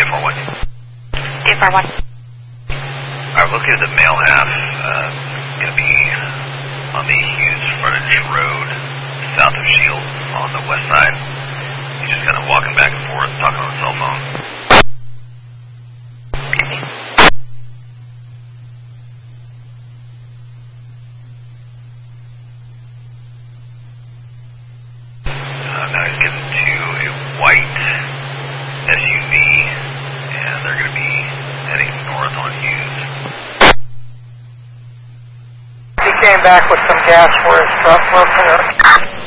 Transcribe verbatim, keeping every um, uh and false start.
J four one. J four one. Alright, located the male half. Uh, going to be on the Hughes Frontage Road, south of Shield, on the west side. He's just kind of walking back and forth, talking on the cell phone. Uh, now he's getting to a white S U V, and they're going to be heading north on Hughes. He came back with some gas for his truck, wasn't it?